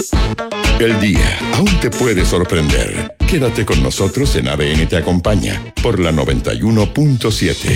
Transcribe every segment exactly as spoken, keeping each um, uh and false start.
El día aún te puede sorprender. Quédate con nosotros en A D N Te Acompaña por la noventa y uno punto siete.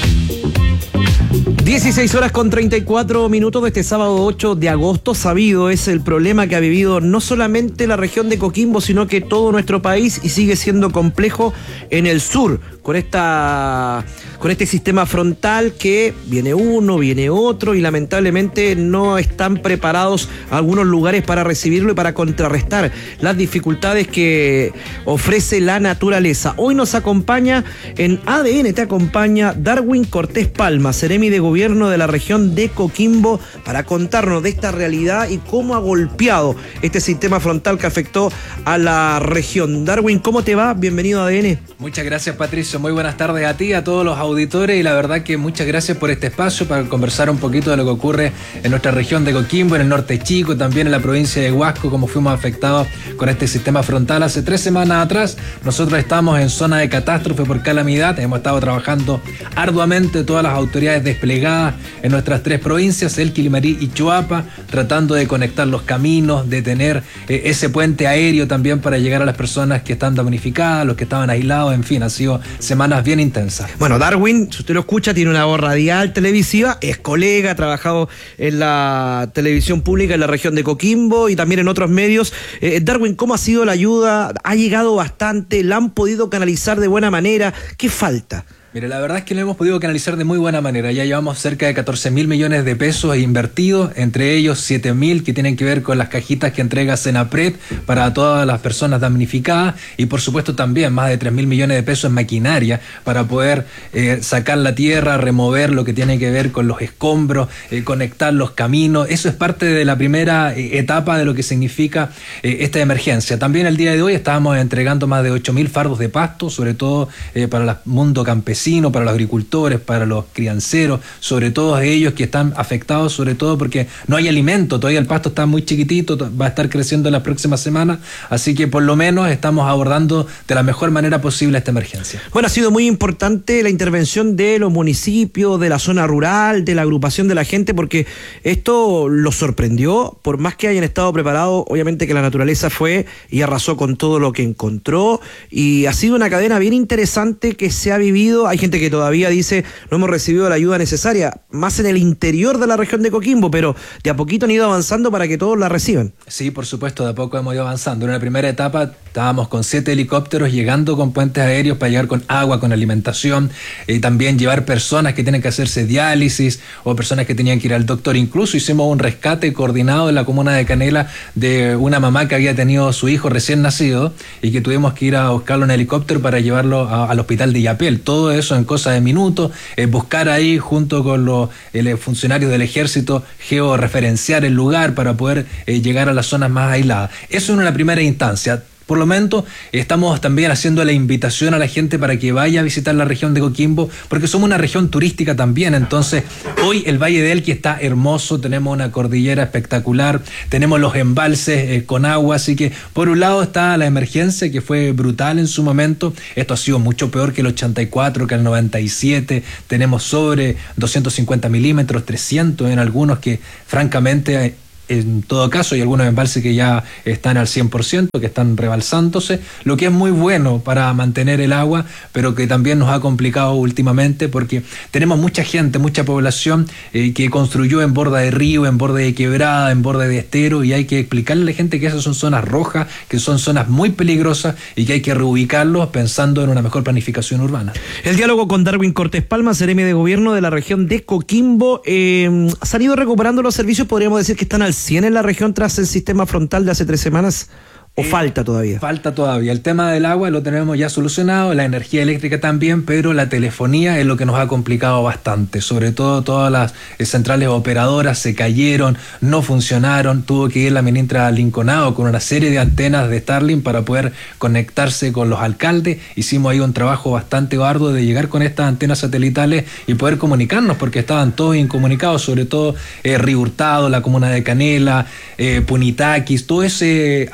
dieciséis horas con treinta y cuatro minutos de este sábado ocho de agosto. Sabido es el problema que ha vivido no solamente la región de Coquimbo, sino que todo nuestro país, y sigue siendo complejo en el sur, con esta con este sistema frontal que viene uno, viene otro, y lamentablemente no están preparados algunos lugares para recibirlo y para contrarrestar las dificultades que ofrece la naturaleza. Hoy nos acompaña en A D N Te Acompaña Darwin Cortés Palma, seremi de gobierno de la región de Coquimbo, para contarnos de esta realidad y cómo ha golpeado este sistema frontal que afectó a la región. Darwin, ¿cómo te va? Bienvenido a A D N. Muchas gracias, Patricio. Muy buenas tardes a ti, a todos los auditores, y la verdad que muchas gracias por este espacio para conversar un poquito de lo que ocurre en nuestra región de Coquimbo, en el norte chico, también en la provincia de Huasco, como fuimos afectados con este sistema frontal hace tres semanas atrás. Nosotros estamos en zona de catástrofe por calamidad, hemos estado trabajando arduamente todas las autoridades desplegadas en nuestras tres provincias, el Quilimarí y Choapa, tratando de conectar los caminos, de tener eh, ese puente aéreo también para llegar a las personas que están damnificadas, los que estaban aislados. En fin, han sido semanas bien intensas. Bueno, Darwin, si usted lo escucha, tiene una voz radial televisiva, es colega, ha trabajado en la televisión pública en la región de Coquimbo y también en otros medios. Eh, Darwin, ¿cómo ha sido la ayuda? ¿Ha llegado bastante? ¿La han podido canalizar de buena manera? ¿Qué falta? Mire, la verdad es que lo hemos podido canalizar de muy buena manera. Ya llevamos cerca de catorce mil millones de pesos invertidos, entre ellos siete mil que tienen que ver con las cajitas que entrega Senapred para todas las personas damnificadas, y por supuesto también más de tres mil millones de pesos en maquinaria para poder eh, sacar la tierra, remover lo que tiene que ver con los escombros, eh, conectar los caminos. Eso es parte de la primera eh, etapa de lo que significa eh, esta emergencia. También el día de hoy estábamos entregando más de ocho mil fardos de pasto, sobre todo eh, para el mundo campesino, para los agricultores, para los crianceros, sobre todo ellos que están afectados, sobre todo porque no hay alimento, todavía el pasto está muy chiquitito, va a estar creciendo en las próximas semanas, así que por lo menos estamos abordando de la mejor manera posible esta emergencia. Bueno, ha sido muy importante la intervención de los municipios, de la zona rural, de la agrupación de la gente, porque esto los sorprendió, por más que hayan estado preparados, obviamente que la naturaleza fue y arrasó con todo lo que encontró, y ha sido una cadena bien interesante que se ha vivido. Hay gente que todavía dice no hemos recibido la ayuda necesaria, más en el interior de la región de Coquimbo, pero de a poquito han ido avanzando para que todos la reciban. Sí, por supuesto, de a poco hemos ido avanzando. En la primera etapa estábamos con siete helicópteros llegando con puentes aéreos para llegar con agua, con alimentación, y también llevar personas que tienen que hacerse diálisis o personas que tenían que ir al doctor. Incluso hicimos un rescate coordinado en la comuna de Canela de una mamá que había tenido a su hijo recién nacido y que tuvimos que ir a buscarlo en helicóptero para llevarlo a, al hospital de Yapel. Todo eso en cosa de minutos, eh, buscar ahí junto con los eh, funcionarios del ejército, georreferenciar el lugar para poder eh, llegar a las zonas más aisladas. Eso en una primera instancia. Por lo menos estamos también haciendo la invitación a la gente para que vaya a visitar la región de Coquimbo, porque somos una región turística también. Entonces hoy el Valle de Elqui está hermoso, tenemos una cordillera espectacular, tenemos los embalses eh, con agua, así que por un lado está la emergencia, que fue brutal en su momento. Esto ha sido mucho peor que el ochenta y cuatro, que el noventa y siete, tenemos sobre doscientos cincuenta milímetros, trescientos en algunos, que francamente en todo caso hay algunos embalses que ya están al cien por ciento, que están rebalsándose, lo que es muy bueno para mantener el agua, pero que también nos ha complicado últimamente porque tenemos mucha gente, mucha población eh, que construyó en borda de río, en borde de quebrada, en borde de estero, y hay que explicarle a la gente que esas son zonas rojas, que son zonas muy peligrosas y que hay que reubicarlos pensando en una mejor planificación urbana. El diálogo con Darwin Cortés Palma, seremi de gobierno de la región de Coquimbo. Eh, ¿se han ido recuperando los servicios? Podríamos decir que están al cien en la región tras el sistema frontal de hace tres semanas. ¿O eh, falta todavía? Falta todavía. El tema del agua lo tenemos ya solucionado, la energía eléctrica también, pero la telefonía es lo que nos ha complicado bastante. Sobre todo todas las eh, centrales operadoras se cayeron, no funcionaron, tuvo que ir la ministra Linconado con una serie de antenas de Starlink para poder conectarse con los alcaldes. Hicimos ahí un trabajo bastante arduo de llegar con estas antenas satelitales y poder comunicarnos, porque estaban todos incomunicados, sobre todo eh, Río Hurtado, la comuna de Canela, eh, Punitaquis, todo ese área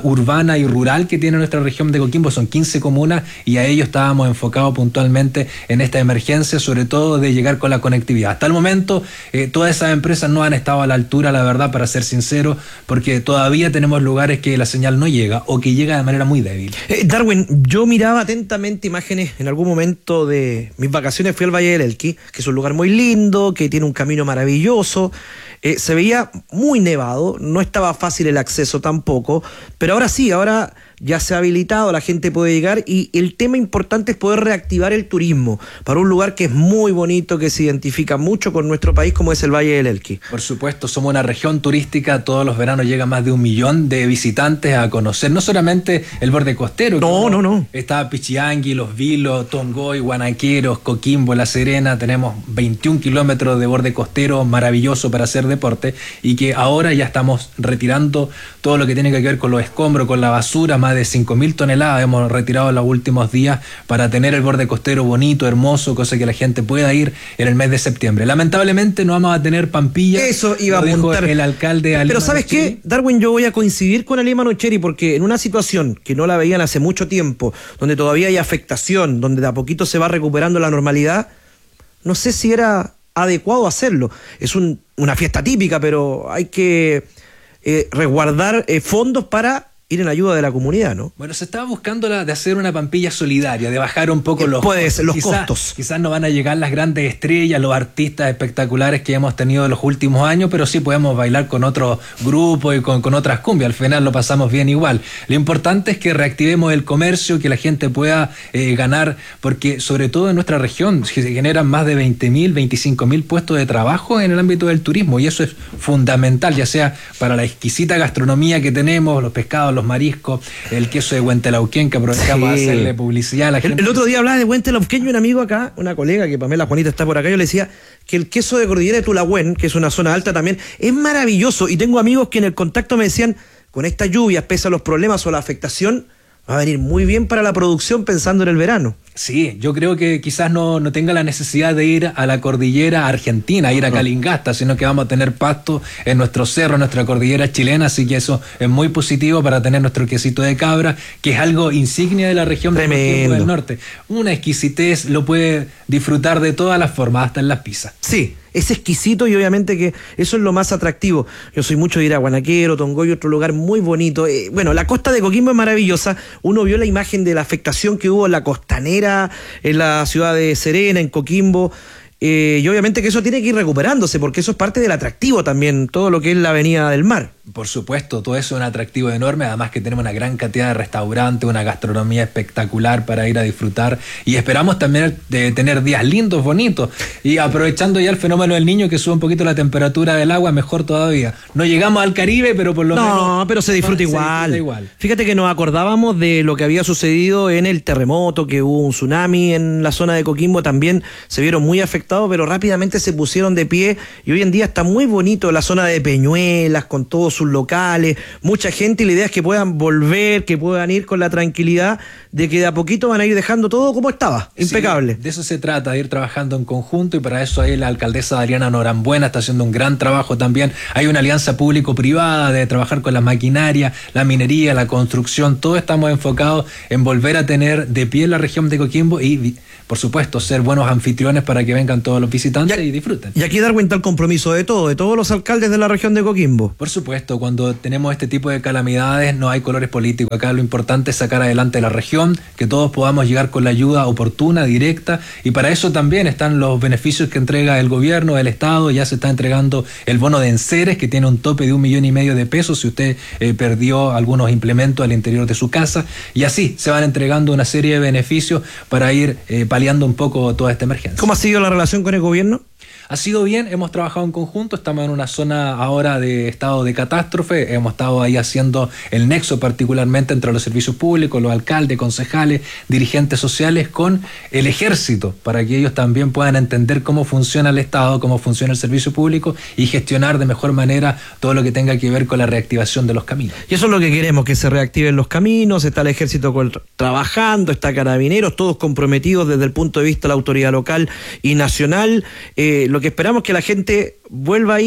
urbana y rural que tiene nuestra región de Coquimbo. Son quince comunas y a ello estábamos enfocados puntualmente en esta emergencia, sobre todo de llegar con la conectividad. Hasta el momento, eh, todas esas empresas no han estado a la altura, la verdad, para ser sincero, porque todavía tenemos lugares que la señal no llega o que llega de manera muy débil. Eh, Darwin, yo miraba atentamente imágenes en algún momento de mis vacaciones, fui al Valle del Elqui, que es un lugar muy lindo, que tiene un camino maravilloso. Eh, se veía muy nevado, no estaba fácil el acceso tampoco, pero ahora sí, ahora ya se ha habilitado, la gente puede llegar y el tema importante es poder reactivar el turismo para un lugar que es muy bonito, que se identifica mucho con nuestro país como es el Valle del Elqui. Por supuesto, somos una región turística, todos los veranos llega más de un millón de visitantes a conocer, no solamente el borde costero. No, no, no. Está Pichiangui, Los Vilos, Tongoy, Guanaqueros, Coquimbo, La Serena, tenemos veintiún kilómetros de borde costero maravilloso para hacer deporte y que ahora ya estamos retirando todo lo que tiene que ver con los escombros, con la basura, más de cinco mil toneladas hemos retirado en los últimos días para tener el borde costero bonito, hermoso, cosa que la gente pueda ir en el mes de septiembre. Lamentablemente no vamos a tener Pampilla. Eso iba a apuntar el alcalde Ali Pero ¿sabes qué, Darwin? Yo voy a coincidir con Ali Manocheri porque en una situación que no la veían hace mucho tiempo, donde todavía hay afectación, donde de a poquito se va recuperando la normalidad, no sé si era adecuado hacerlo. Es un, una fiesta típica, pero hay que eh, resguardar eh, fondos para ir en ayuda de la comunidad, ¿no? Bueno, se estaba buscando la de hacer una Pampilla solidaria, de bajar un poco los, Puedes, los quizá, costos. Quizás no van a llegar las grandes estrellas, los artistas espectaculares que hemos tenido en los últimos años, pero sí podemos bailar con otros grupos y con, con otras cumbias. Al final lo pasamos bien igual. Lo importante es que reactivemos el comercio, que la gente pueda eh, ganar, porque sobre todo en nuestra región se generan más de veinte mil, veinticinco mil puestos de trabajo en el ámbito del turismo, y eso es fundamental, ya sea para la exquisita gastronomía que tenemos, los pescados, los mariscos, el queso de Huentelauquén, que aprovechamos sí. a hacerle publicidad a la gente. El, el otro día hablaba de Huentelauquén y un amigo acá, una colega que Pamela Juanita está por acá, yo le decía que el queso de Cordillera de Tulahuen, que es una zona alta también, es maravilloso, y tengo amigos que en el contacto me decían, con estas lluvias, pese a los problemas o la afectación, va a venir muy bien para la producción pensando en el verano. Sí, yo creo que quizás no, no tenga la necesidad de ir a la cordillera argentina, ir a Calingasta, sino que vamos a tener pasto en nuestro cerro, en nuestra cordillera chilena, así que eso es muy positivo para tener nuestro quesito de cabra, que es algo insignia de la región del norte. Una exquisitez, lo puede disfrutar de todas las formas, hasta en las pizzas. Sí, es exquisito y obviamente que eso es lo más atractivo. Yo soy mucho de ir a Guanaquero, Tongoy, otro lugar muy bonito. Eh, bueno, la costa de Coquimbo es maravillosa. Uno vio la imagen de la afectación que hubo en la costanera, en la ciudad de Serena, en Coquimbo. Eh, y obviamente que eso tiene que ir recuperándose, porque eso es parte del atractivo también, todo lo que es la Avenida del Mar. Por supuesto, todo eso es un atractivo enorme, además que tenemos una gran cantidad de restaurantes, una gastronomía espectacular para ir a disfrutar, y esperamos también de tener días lindos, bonitos, y aprovechando ya el fenómeno del Niño, que sube un poquito la temperatura del agua, mejor todavía. No llegamos al Caribe, pero por lo no, menos... No, pero se disfruta, no, igual. se disfruta igual. Fíjate que nos acordábamos de lo que había sucedido en el terremoto, que hubo un tsunami en la zona de Coquimbo, también se vieron muy afectados, pero rápidamente se pusieron de pie, y hoy en día está muy bonito la zona de Peñuelas, con todos sus locales, mucha gente, y la idea es que puedan volver, que puedan ir con la tranquilidad de que de a poquito van a ir dejando todo como estaba, impecable. Sí, de eso se trata, de ir trabajando en conjunto, y para eso ahí la alcaldesa Adriana Norambuena está haciendo un gran trabajo también. Hay una alianza público-privada de trabajar con la maquinaria, la minería, la construcción, todos estamos enfocados en volver a tener de pie la región de Coquimbo y, por supuesto, ser buenos anfitriones para que vengan todos los visitantes y, y disfruten. Y aquí dar cuenta el compromiso de todo, de todos los alcaldes de la región de Coquimbo. Por supuesto, cuando tenemos este tipo de calamidades no hay colores políticos. Acá lo importante es sacar adelante la región, que todos podamos llegar con la ayuda oportuna, directa, y para eso también están los beneficios que entrega el gobierno, el Estado. Ya se está entregando el bono de enseres, que tiene un tope de un millón y medio de pesos si usted eh, perdió algunos implementos al interior de su casa, y así se van entregando una serie de beneficios para ir eh, paliando un poco toda esta emergencia. ¿Cómo ha sido la relación con el gobierno? Ha sido bien, hemos trabajado en conjunto, estamos en una zona ahora de estado de catástrofe, hemos estado ahí haciendo el nexo particularmente entre los servicios públicos, los alcaldes, concejales, dirigentes sociales con el ejército, para que ellos también puedan entender cómo funciona el Estado, cómo funciona el servicio público y gestionar de mejor manera todo lo que tenga que ver con la reactivación de los caminos. Y eso es lo que queremos, que se reactiven los caminos. Está el ejército trabajando, está Carabineros, todos comprometidos desde el punto de vista de la autoridad local y nacional. Eh, lo que esperamos es que la gente vuelva a ir,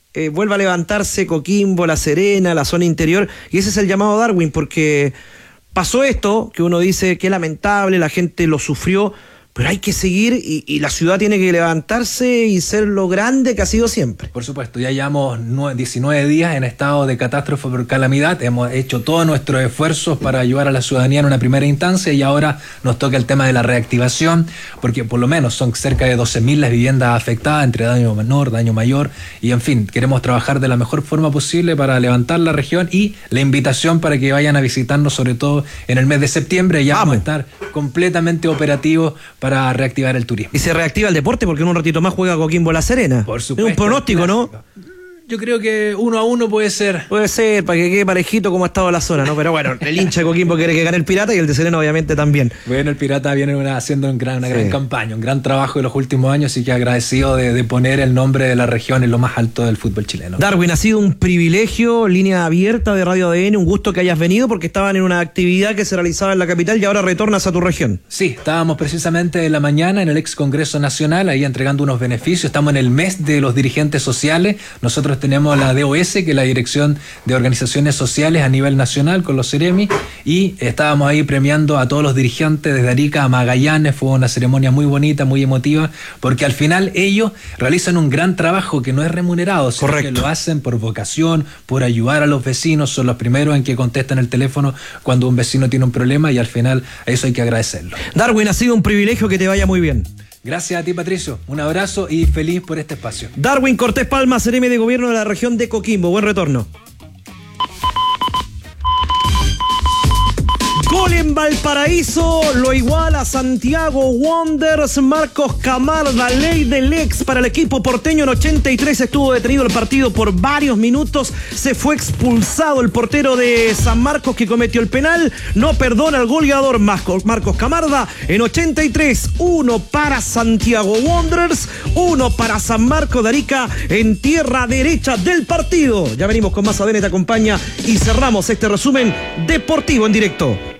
eh, vuelva a levantarse Coquimbo, La Serena, la zona interior, y ese es el llamado Darwin, porque pasó esto, que uno dice que lamentable, la gente lo sufrió, pero hay que seguir y, y la ciudad tiene que levantarse y ser lo grande que ha sido siempre. Por supuesto, ya llevamos diecinueve días en estado de catástrofe por calamidad, hemos hecho todos nuestros esfuerzos para ayudar a la ciudadanía en una primera instancia y ahora nos toca el tema de la reactivación, porque por lo menos son cerca de doce mil las viviendas afectadas entre daño menor, daño mayor, y en fin, queremos trabajar de la mejor forma posible para levantar la región y la invitación para que vayan a visitarnos, sobre todo en el mes de septiembre, ya vamos, vamos a estar completamente operativos para para reactivar el turismo. Y se reactiva el deporte porque en un ratito más juega Coquimbo La Serena. Por supuesto. Es un pronóstico, ¿no? Yo creo que uno a uno puede ser. Puede ser, para que quede parejito como ha estado la zona, ¿no? Pero bueno, el hincha de Coquimbo quiere que gane el Pirata y el de Serena obviamente también. Bueno, el Pirata viene una, haciendo un gran, una sí. gran campaña, un gran trabajo en los últimos años, y que agradecido de, de poner el nombre de la región en lo más alto del fútbol chileno. Darwin, ha sido un privilegio, línea abierta de Radio A D N, un gusto que hayas venido porque estaban en una actividad que se realizaba en la capital y ahora retornas a tu región. Sí, estábamos precisamente en la mañana en el ex Congreso Nacional, ahí entregando unos beneficios, estamos en el mes de los dirigentes sociales, nosotros tenemos la D O S, que es la Dirección de Organizaciones Sociales a nivel nacional con los Ceremi, y estábamos ahí premiando a todos los dirigentes desde Arica a Magallanes. Fue una ceremonia muy bonita, muy emotiva, porque al final ellos realizan un gran trabajo que no es remunerado, sino Correcto. que lo hacen por vocación, por ayudar a los vecinos, son los primeros en que contestan el teléfono cuando un vecino tiene un problema, y al final a eso hay que agradecerlo. Darwin, ha sido un privilegio, que te vaya muy bien. Gracias a ti, Patricio. Un abrazo y feliz por este espacio. Darwin Cortés Palma, C N M de Gobierno de la región de Coquimbo. Buen retorno. Gol en Valparaíso, lo iguala Santiago Wanderers. Marcos Camarda, ley del ex para el equipo porteño. En ochenta y tres estuvo detenido el partido por varios minutos. Se fue expulsado el portero de San Marcos que cometió el penal. No perdona al goleador Marcos Camarda. En ochenta y tres, uno para Santiago Wanderers, uno para San Marcos de Arica en tierra derecha del partido. Ya venimos con más. A D N te acompaña y cerramos este resumen deportivo en directo.